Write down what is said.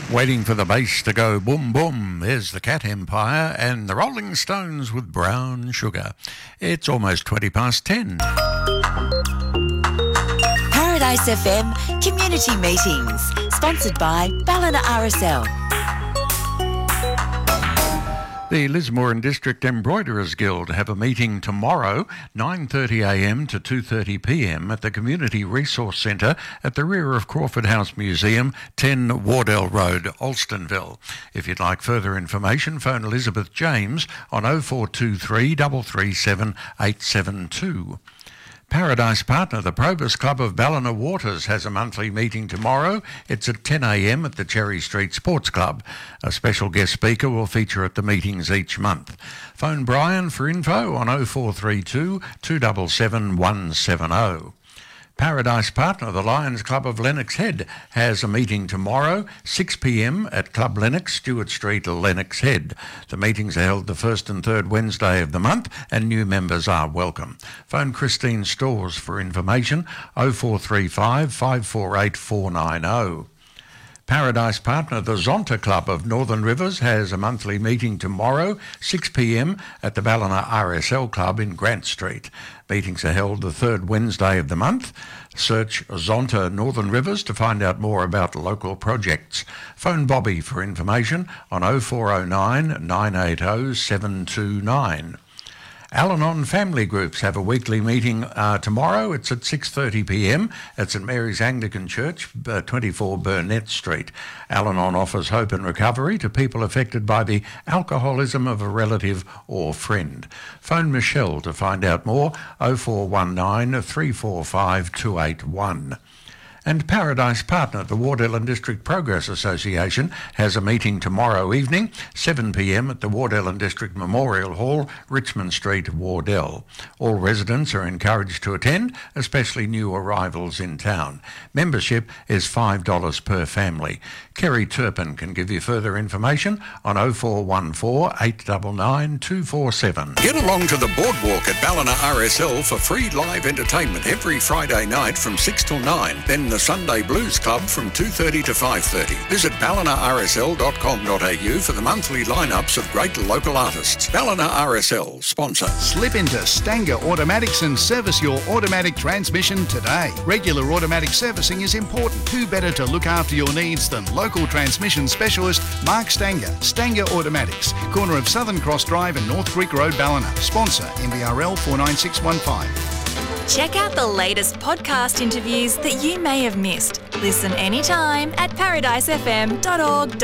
Waiting for the bass to go boom boom, there's the Cat Empire and the Rolling Stones with Brown Sugar. It's almost 10:20. Paradise FM Community Meetings, sponsored by Ballina RSL. The Lismore and District Embroiderers Guild have a meeting tomorrow, 9:30am to 2:30pm at the Community Resource Centre at the rear of Crawford House Museum, 10 Wardell Road, Alstonville. If you'd like further information, phone Elizabeth James on 0423 337 872. Paradise Partner, the Probus Club of Ballina Waters, has a monthly meeting tomorrow. It's at 10am at the Cherry Street Sports Club. A special guest speaker will feature at the meetings each month. Phone Brian for info on 0432 277 170. Paradise Partner, the Lions Club of Lennox Head, has a meeting tomorrow, 6pm at Club Lennox, Stewart Street, Lennox Head. The meetings are held the first and third Wednesday of the month and new members are welcome. Phone Christine Stores for information, 0435 548 490. Paradise Partner, the Zonta Club of Northern Rivers, has a monthly meeting tomorrow, 6pm at the Ballina RSL Club in Grant Street. Meetings are held the third Wednesday of the month. Search Zonta Northern Rivers to find out more about local projects. Phone Bobby for information on 0409 980 729. Al-Anon family groups have a weekly meeting tomorrow. It's at 6:30pm at St Mary's Anglican Church, 24 Burnett Street. Al-Anon offers hope and recovery to people affected by the alcoholism of a relative or friend. Phone Michelle to find out more, 0419 345 281. And Paradise Partner, the Wardell and District Progress Association, has a meeting tomorrow evening, 7pm at the Wardell and District Memorial Hall, Richmond Street, Wardell. All residents are encouraged to attend, especially new arrivals in town. Membership is $5 per family. Kerry Turpin can give you further information on 0414 899 247. Get along to the boardwalk at Ballina RSL for free live entertainment every Friday night from 6 till 9. Then the Sunday Blues Club from 2:30 to 5:30. Visit ballinarsl.com.au for the monthly lineups of great local artists. Ballina RSL, sponsor. Slip into Stanger Automatics and service your automatic transmission today. Regular automatic servicing is important. Who better to look after your needs than local transmission specialist Mark Stanger. Stanger Automatics, corner of Southern Cross Drive and North Creek Road, Ballina. Sponsor MBRL 49615. Check out the latest podcast interviews that you may have missed. Listen anytime at paradisefm.org.au.